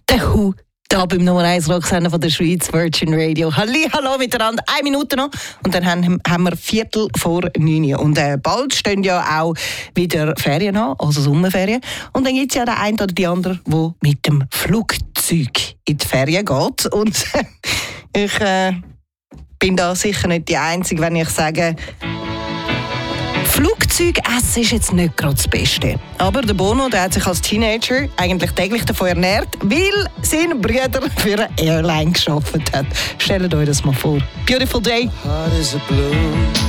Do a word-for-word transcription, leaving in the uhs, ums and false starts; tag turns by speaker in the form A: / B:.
A: der Hu, da beim Nummer eins Rocksender von der Schweiz, Virgin Radio. Halli, hallo miteinander, eine Minute noch und dann haben, haben wir Viertel vor neun. Und äh, bald stehen ja auch wieder Ferien an, also Sommerferien. Und dann gibt es ja den einen oder die andere, der mit dem Flugzeug in die Ferien geht. Und ich äh, bin da sicher nicht die Einzige, wenn ich sage, Flugzeugessen ist jetzt nicht gerade das Beste. Aber der Bono, der hat sich als Teenager eigentlich täglich davon ernährt, weil sein Bruder für eine Airline gearbeitet hat. Stellt euch das mal vor. Beautiful day.